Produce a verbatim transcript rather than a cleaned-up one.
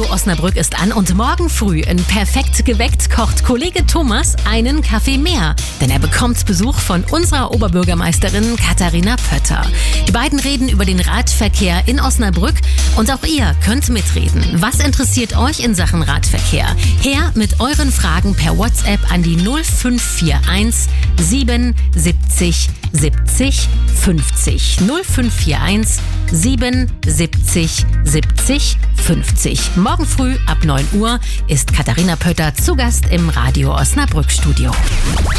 Osnabrück ist an und morgen früh in Perfekt geweckt kocht Kollege Thomas einen Kaffee mehr. Denn er bekommt Besuch von unserer Oberbürgermeisterin Katharina Pötter. Die beiden reden über den Radverkehr in Osnabrück und auch ihr könnt mitreden. Was interessiert euch in Sachen Radverkehr? Her mit euren Fragen per WhatsApp an die null fünf vier eins sieben siebzig siebzig fünfzig. null fünf vier eins sieben siebzig siebzig fünfzig. Morgen früh ab neun Uhr ist Katharina Pötter zu Gast im Radio Osnabrück Studio.